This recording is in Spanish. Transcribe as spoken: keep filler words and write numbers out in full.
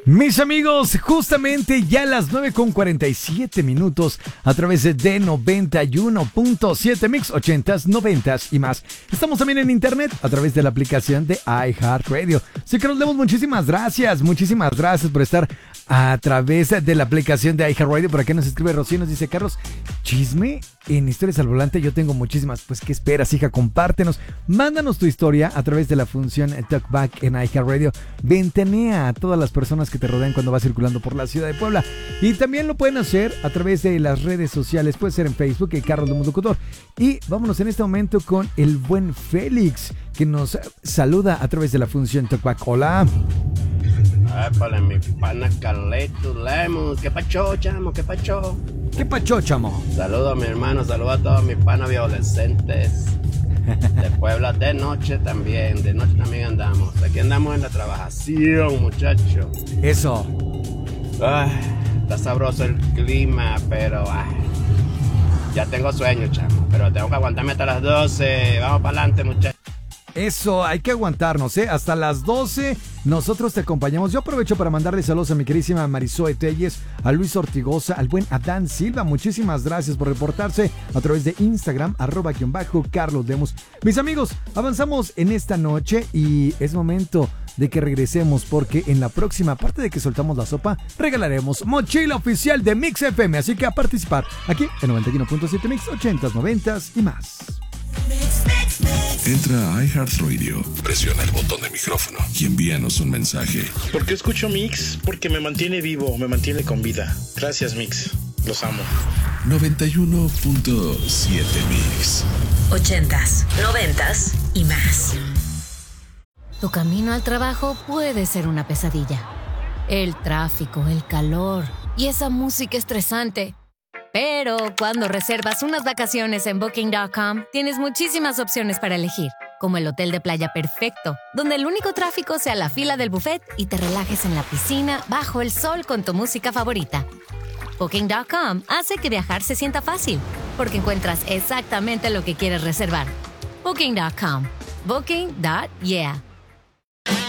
Mis amigos, justamente ya a las nueve con cuarenta y siete minutos a través de noventa y uno punto siete Mix ochentas, noventas y más. Estamos también en internet a través de la aplicación de iHeartRadio. Así que nos vemos, muchísimas gracias, muchísimas gracias por estar a través de la aplicación de iHeartRadio. Por aquí nos escribe Rocío, nos dice: Carlos, chisme en Historias al Volante, yo tengo muchísimas. Pues, ¿qué esperas, hija? Compártenos, mándanos tu historia a través de la función Talkback en iHeartRadio. Ventanea a todas las personas que te rodean cuando vas circulando por la ciudad de Puebla. Y también lo pueden hacer a través de las redes sociales. Puede ser en Facebook, el Carlos de Mundo Cotor. Y vámonos en este momento con el buen Félix, que nos saluda a través de la función Talkback. Hola. Épale, mi pana Carleto Lemos. ¿Qué pacho, chamo? ¿Qué pacho? ¿Qué pacho, chamo? Saludos a mi hermano, saludos a todos mis panas adolescentes de Puebla, de noche también, de noche también andamos. Aquí andamos en la trabajación, muchachos. Eso. Ay, está sabroso el clima, pero ay, ya tengo sueño, chamo. Pero tengo que aguantarme hasta las doce. Vamos para adelante, muchachos. Eso, hay que aguantarnos, ¿eh? Hasta las doce nosotros te acompañamos. Yo aprovecho para mandarle saludos a mi queridísima Marisoe Telles, a Luis Ortigosa, al buen Adán Silva. Muchísimas gracias por reportarse a través de Instagram, arroba guión bajo Carlos Demos. Mis amigos, avanzamos en esta noche y es momento de que regresemos, porque en la próxima parte de que soltamos la sopa, regalaremos mochila oficial de Mix F M. Así que a participar aquí en noventa y uno punto siete Mix, ochentas, noventas y más. Entra a iHeartRadio, presiona el botón de micrófono y envíanos un mensaje. ¿Por qué escucho Mix? Porque me mantiene vivo, me mantiene con vida. Gracias, Mix. Los amo. noventa y uno punto siete Mix. Ochentas, noventas y más. Tu camino al trabajo puede ser una pesadilla. El tráfico, el calor y esa música estresante. Pero cuando reservas unas vacaciones en Booking punto com, tienes muchísimas opciones para elegir, como el hotel de playa perfecto, donde el único tráfico sea la fila del buffet y te relajes en la piscina bajo el sol con tu música favorita. Booking punto com hace que viajar se sienta fácil, porque encuentras exactamente lo que quieres reservar. Booking punto com. Booking. Yeah.